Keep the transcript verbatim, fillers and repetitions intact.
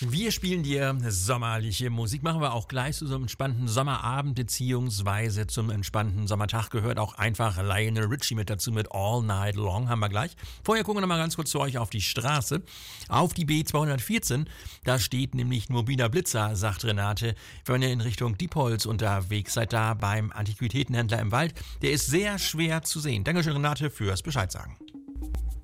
Wir spielen dir sommerliche Musik, machen wir auch gleich zu so einem entspannten Sommerabend beziehungsweise zum entspannten Sommertag gehört auch einfach Lionel Richie mit dazu mit All Night Long, haben wir gleich. Vorher gucken wir noch mal ganz kurz zu euch auf die Straße, auf die B zweihundertvierzehn, da steht nämlich ein mobiler Blitzer, sagt Renate, wenn ihr in Richtung Diepholz unterwegs seid, da beim Antiquitätenhändler im Wald, der ist sehr schwer zu sehen. Dankeschön Renate fürs Bescheid sagen.